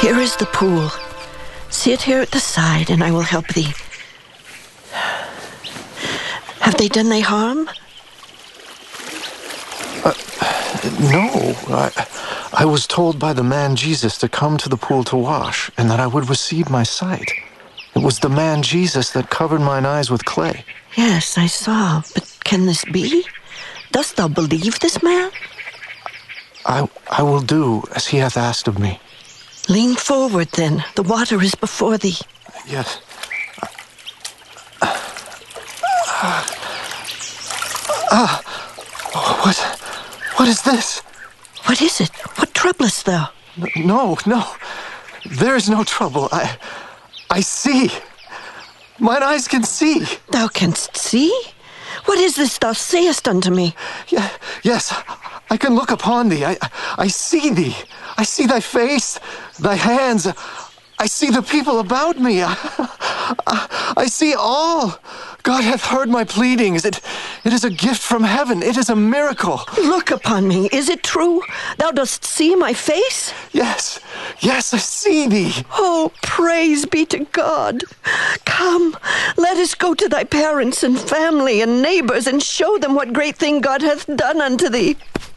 Here is the pool. Sit here at the side, and I will help thee. Have they done thee harm? No. I was told by the man Jesus to come to the pool to wash, and that I would receive my sight. It was the man Jesus that covered mine eyes with clay. Yes, I saw. But can this be? Dost thou believe this man? I will do as he hath asked of me. Lean forward, then. The water is before thee. Yes. What is this? What is it? What troublest thou? No. There is no trouble. I see. Mine eyes can see. Thou canst see? What is this thou sayest unto me? Yes, I can look upon thee. I see thee. I see thy face, thy hands. I see the people about me. I see all. God hath heard my pleadings. It is a gift from heaven. It is a miracle. Look upon me. Is it true? Thou dost see my face? Yes, I see thee. Oh, praise be to God. Come, let us go to thy parents and family and neighbors and show them what great thing God hath done unto thee.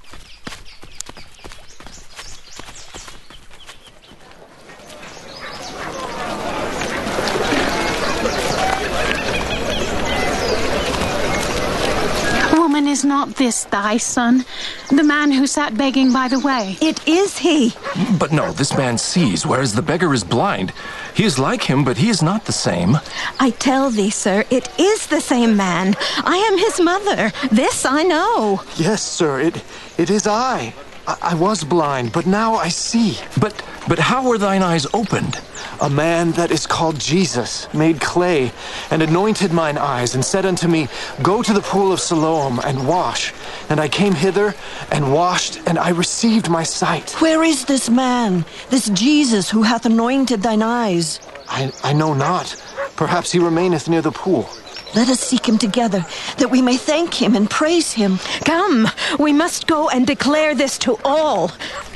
Woman, is not this thy son, the man who sat begging by the way? It is he. But no, this man sees, whereas the beggar is blind. He is like him, but he is not the same. I tell thee, sir, it is the same man. I am his mother. This I know. Yes, sir, it is I. I was blind, but now I see. But how were thine eyes opened? A man that is called Jesus made clay and anointed mine eyes and said unto me, Go to the pool of Siloam and wash. And I came hither and washed, and I received my sight. Where is this man, this Jesus who hath anointed thine eyes? I know not. Perhaps he remaineth near the pool. Let us seek him together, that we may thank him and praise him. Come, we must go and declare this to all.